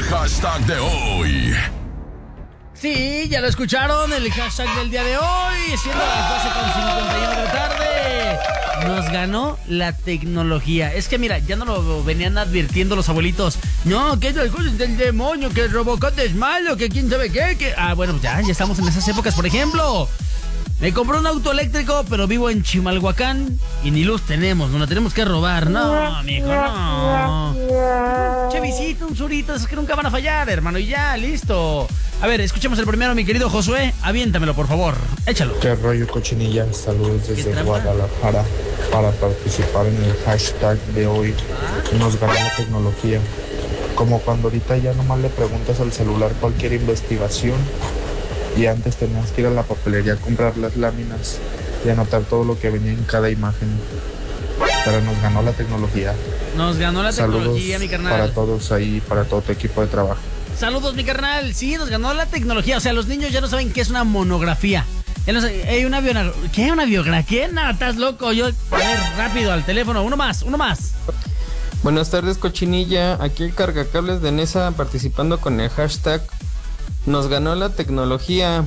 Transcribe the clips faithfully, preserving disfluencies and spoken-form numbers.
hashtag de hoy. Sí, ya lo escucharon, el hashtag del día de hoy, siendo las doce con cincuenta y uno de la tarde. Nos ganó la tecnología. Es que mira, ya no lo venían advirtiendo los abuelitos. No, que es el cosa del demonio, que el Robocop es malo, que quién sabe qué, que... Ah, bueno, ya, ya estamos en esas épocas. Por ejemplo, me compré un auto eléctrico, pero vivo en Chimalhuacán y ni luz tenemos, no la tenemos que robar. No, mijo, no. Chevisito, un surito, esos que nunca van a fallar, hermano, y ya, listo. A ver, escuchemos el primero, mi querido Josué. Aviéntamelo, por favor. Échalo. ¿Qué rollo, cochinilla? Saludos desde Guadalajara para participar en el hashtag de hoy. ¿Ah? Nos ganó la tecnología. Como cuando ahorita ya nomás le preguntas al celular cualquier investigación y antes tenías que ir a la papelería a comprar las láminas y anotar todo lo que venía en cada imagen. Pero nos ganó la tecnología. Nos ganó la tecnología, Saludos mi carnal. para todos ahí, para todo tu equipo de trabajo. Saludos, mi carnal. Sí, nos ganó la tecnología. O sea, los niños ya no saben qué es una monografía. Ya no saben, hay una biografía. ¿Qué? ¿Una biografía? ¿Qué? No, estás loco. Yo, a ver, rápido, al teléfono. Uno más, uno más. Buenas tardes, cochinilla. Aquí el cargacables de Nesa participando con el hashtag Nos ganó la tecnología.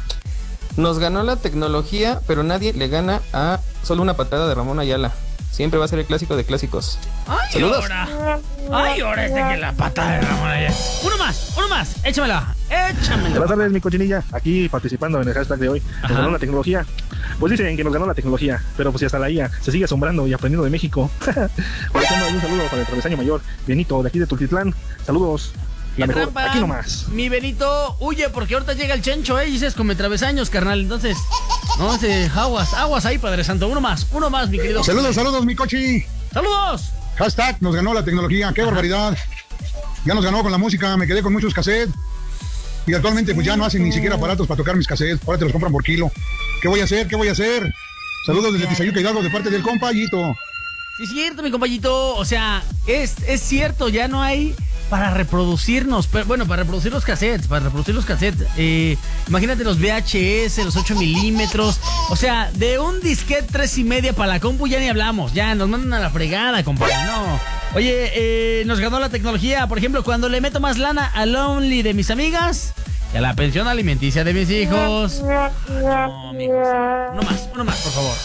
Nos ganó la tecnología, pero nadie le gana a solo una patada de Ramón Ayala. Siempre va a ser el clásico de clásicos. ¡Ay, saludos! Ahora. ¡Ay, ahora este que la patada de Ramón Ayala! Uno más, uno más. Échamela, échamela. Buenas tardes, mi cochinilla. Aquí participando en el hashtag de hoy. Nos Ajá. ganó la tecnología. Pues dicen que nos ganó la tecnología, pero pues si hasta la I A se sigue asombrando y aprendiendo de México. Por ejemplo, un saludo para el travesaño mayor, Benito, de aquí de Tultitlán. Saludos. La mejor, trampa, aquí nomás. Mi Benito, huye porque ahorita llega el Chencho, ¿eh? Y dices, come travesaños, carnal. Entonces, no, ese, aguas, aguas ahí, Padre Santo. Uno más, uno más, mi querido. Saludos, saludos, mi cochi. ¡Saludos! Hashtag nos ganó la tecnología. ¡Qué barbaridad! Ya nos ganó con la música, me quedé con muchos cassettes. Y actualmente pues ya no hacen ni siquiera aparatos para tocar mis cassettes. Ahora te los compran por kilo. ¿Qué voy a hacer? ¿Qué voy a hacer? Saludos desde Tizayuca Hidalgo de parte del compayito. Sí, es cierto, mi compañito. O sea, es, es cierto, ya no hay para reproducirnos. Pero, bueno, para reproducir los cassettes, para reproducir los cassettes. Eh, imagínate los V H S, los ocho milímetros. O sea, de un disquete tres y media para la compu ya ni hablamos. Ya nos mandan a la fregada, compadre. No. Oye, eh, nos ganó la tecnología. Por ejemplo, cuando le meto más lana al Only de mis amigas y a la pensión alimenticia de mis hijos. Ah, no, amigos. Uno más, uno más, por favor.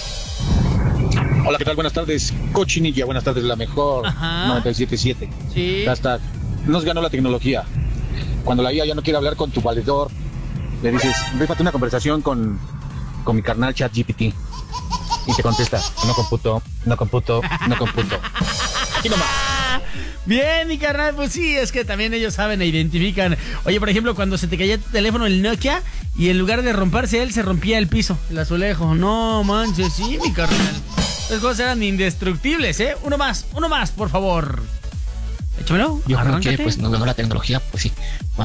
Hola, ¿qué tal? Buenas tardes, cochinilla. Buenas tardes, la mejor. Ajá. noventa y siete punto siete. Sí. Hashtag nos ganó la tecnología. Cuando la I A ya no quiere hablar con tu valedor, le dices, rífate una conversación con, con mi carnal ChatGPT. Y te contesta, no computo, no computo, no computo. Aquí nomás. Bien, mi carnal, pues sí, es que también ellos saben e identifican. Oye, por ejemplo, cuando se te caía tu teléfono, el Nokia, y en lugar de romperse él, se rompía el piso, el azulejo. No, manches, sí, mi carnal. Las cosas eran indestructibles, ¿eh? Uno más, uno más, por favor. Échamelo. Yo creo arráncate. que pues nos ganó la tecnología, pues sí.